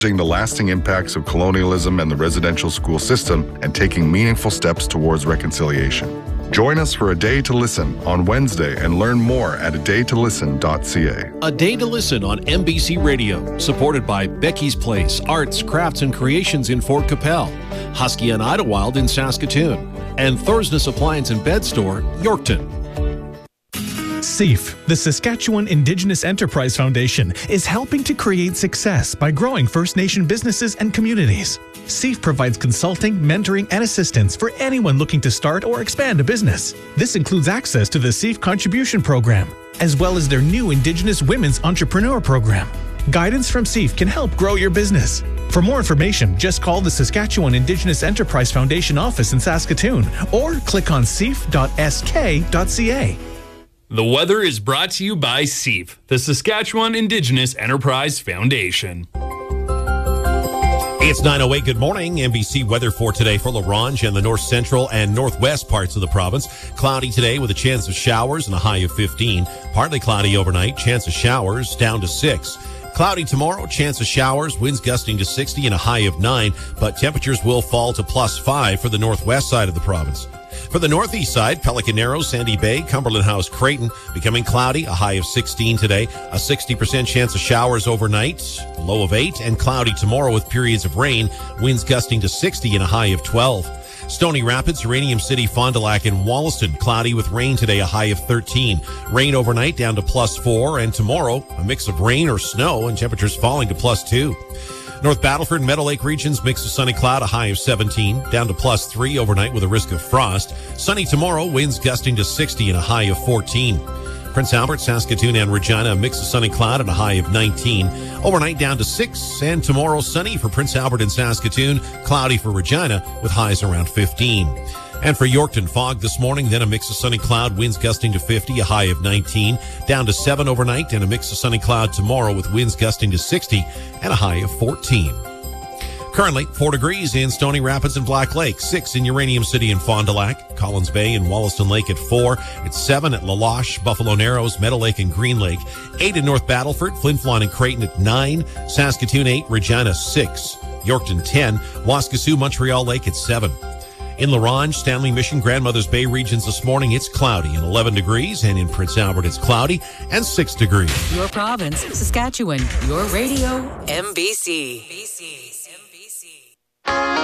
the lasting impacts of colonialism and the residential school system and taking meaningful steps towards reconciliation. Join us for A Day to Listen on Wednesday and learn more at adaytolisten.ca. A Day to Listen on MBC Radio, supported by Becky's Place, Arts, Crafts and Creations in Fort Capel, Husky and Idlewild in Saskatoon, and Thorsness Appliance and Bed Store, Yorkton. SEAF, the Saskatchewan Indigenous Enterprise Foundation, is helping to create success by growing First Nation businesses and communities. SEAF provides consulting, mentoring, and assistance for anyone looking to start or expand a business. This includes access to the SEAF Contribution Program, as well as their new Indigenous Women's Entrepreneur Program. Guidance from SEAF can help grow your business. For more information, just call the Saskatchewan Indigenous Enterprise Foundation office in Saskatoon or click on seaf.sk.ca. The weather is brought to you by SEAF, the Saskatchewan Indigenous Enterprise Foundation. It's 9:08. Good morning. NBC weather for today for La Ronge and the north central and northwest parts of the province. Cloudy today with a chance of showers and a high of 15. Partly cloudy overnight, chance of showers down to 6. Cloudy tomorrow, chance of showers, winds gusting to 60 and a high of 9, but temperatures will fall to +5 for the northwest side of the province. For the northeast side, Pelican Narrows, Sandy Bay, Cumberland House, Creighton, becoming cloudy, a high of 16 today, a 60% chance of showers overnight, a low of 8, and cloudy tomorrow with periods of rain, winds gusting to 60 and a high of 12. Stony Rapids, Uranium City, Fond du Lac, and Wollaston, cloudy with rain today, a high of 13. Rain overnight down to +4, and tomorrow, a mix of rain or snow and temperatures falling to +2. North Battleford and Meadow Lake regions, mix of sunny cloud, a high of 17, down to +3 overnight with a risk of frost. Sunny tomorrow, winds gusting to 60 and a high of 14. Prince Albert, Saskatoon, and Regina, a mix of sunny cloud and a high of 19. Overnight down to 6, and tomorrow sunny for Prince Albert and Saskatoon, cloudy for Regina with highs around 15. And for Yorkton, fog this morning, then a mix of sunny cloud, winds gusting to 50, a high of 19, down to 7 overnight, and a mix of sunny cloud tomorrow with winds gusting to 60 and a high of 14. Currently, 4 degrees in Stony Rapids and Black Lake, 6 in Uranium City and Fond du Lac, Collins Bay and Wollaston Lake at 4, it's 7 at La Loche, Buffalo Narrows, Meadow Lake and Green Lake, 8 in North Battleford, Flin Flon and Creighton at 9, Saskatoon 8, Regina 6, Yorkton 10, Waskesiu, Montreal Lake at 7. In La Ronge, Stanley Mission, Grandmother's Bay regions this morning, it's cloudy and 11 degrees. And in Prince Albert, it's cloudy and 6 degrees. Your province, Saskatchewan. Your radio, MBC.